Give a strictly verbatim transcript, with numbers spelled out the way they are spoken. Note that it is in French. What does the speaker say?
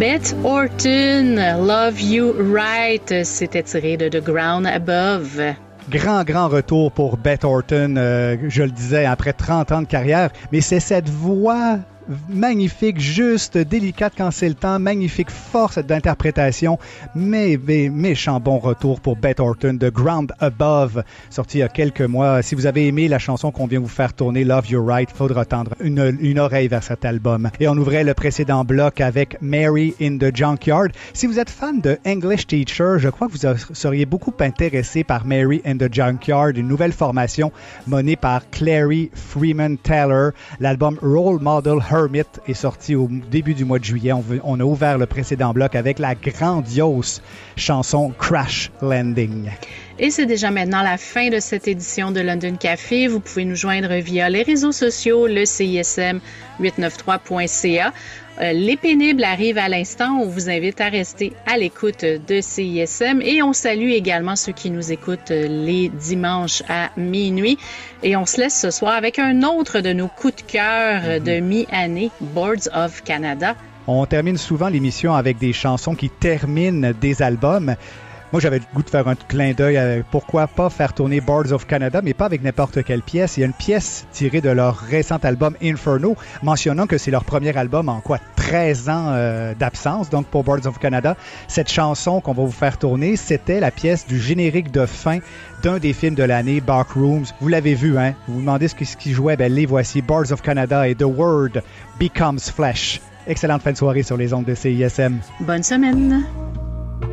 Beth Orton, Love You Right, c'était tiré de The Ground Above. Grand, grand retour pour Beth Orton, euh, je le disais, après trente ans de carrière, mais c'est cette voix magnifique, juste, délicate quand c'est le temps, magnifique force d'interprétation, mais, mais méchant bon retour pour Beth Orton, The Ground Above, sorti il y a quelques mois. Si vous avez aimé la chanson qu'on vient vous faire tourner, Love You Right, il faudra tendre une, une oreille vers cet album. Et on ouvrait le précédent bloc avec Mary in the Junkyard. Si vous êtes fan de English Teacher, je crois que vous seriez beaucoup intéressé par Mary in the Junkyard, une nouvelle formation menée par Clary Freeman Taylor. L'album Role Model Hermit est sorti au début du mois de juillet. On, veut, on a ouvert le précédent bloc avec la grandiose chanson Crash Landing. Et c'est déjà maintenant la fin de cette édition de London Café. Vous pouvez nous joindre via les réseaux sociaux, le C I S M huit cent quatre-vingt-treize point C A. Euh, les pénibles arrivent à l'instant. On vous invite à rester à l'écoute de C I S M et on salue également ceux qui nous écoutent les dimanches à minuit. Et on se laisse ce soir avec un autre de nos coups de cœur mm-hmm. de mi-année, Boards of Canada. On termine souvent l'émission avec des chansons qui terminent des albums. Moi, j'avais le goût de faire un clin d'œil à pourquoi pas faire tourner Boards of Canada, mais pas avec n'importe quelle pièce. Il y a une pièce tirée de leur récent album Inferno, mentionnant que c'est leur premier album en quoi treize ans euh, d'absence. Donc, pour Boards of Canada, cette chanson qu'on va vous faire tourner, c'était la pièce du générique de fin d'un des films de l'année, Backrooms. Vous l'avez vu, hein? Vous vous demandez ce qui jouait, ben les voici, Boards of Canada et The Word Becomes Flesh. Excellente fin de soirée sur les ondes de C I S M. Bonne semaine.